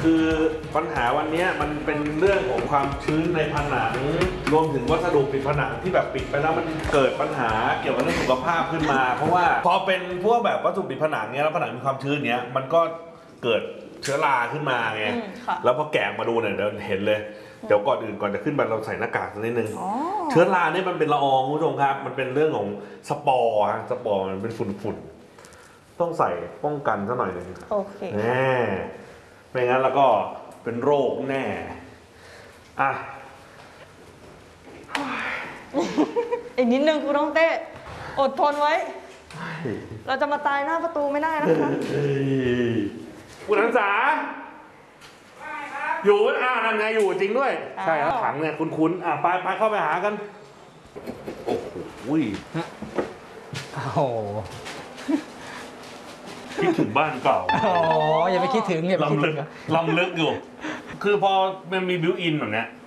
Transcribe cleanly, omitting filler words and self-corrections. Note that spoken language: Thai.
คือปัญหาวันนี้มันเป็นเรื่องของความชื้นในผนังรวมถึงวัสดุปิดผนังที่แบบปิดไปแล้วมันเกิดปัญหาเกี่ยวกับเรื่องสุขภาพขึ้นมา เพราะว่าพอเป็นพวกแบบวัสดุปิดผนังเนี้ยแล้วผนังมีความชื้นเนี้ยมันก็เกิดเชื้อราขึ้นมาไงแล้วพอแกะมาดูเนี่ยเดี๋ยวเห็นเลยเดี๋ยวก่อนอื่นก่อนจะขึ้นไปเราใส่หน้ากากสักนิดนึงเชื้อราเนี่ยมันเป็นละอองคุณผู้ชมครับมันเป็นเรื่องของสปอร์ฮะสปอร์มันเป็นฝุ่นต้องใส่ป้องกันสักหน่อยหนึ่งโอเคแน่ไม่งั้นแล้วก็เป็นโรคแน่อ่ะอีกนิดนึงคุณน้องเต้อดทนไว้ เราจะมาตายหน้าประตูไม่ได้นะคะคุณนันษาอยู่นั่นไงอยู่จริงด้วยใช่แล้วถังเนี่ยคุ้นๆไปเข้าไปหากันโอ้โหโอ้โหคิดถึงบ้านเก่าอ๋ออย่าไปคิดถึงอย่าไปคิดถึงลำลึกอยู่คือพอมันมีบิวอินแบบเนี้ย